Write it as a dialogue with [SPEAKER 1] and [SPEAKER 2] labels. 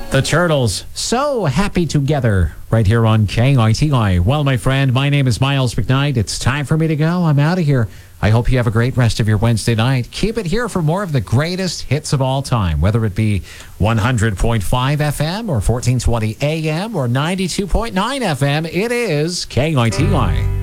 [SPEAKER 1] The Turtles, so happy together, right here on KITI. Well, my friend, my name is Miles McKnight. It's time for me to go. I'm out of here. I hope you have a great rest of your Wednesday night. Keep it here for more of the greatest hits of all time, whether it be 100.5 FM or 1420 AM or 92.9 FM. It is KITI.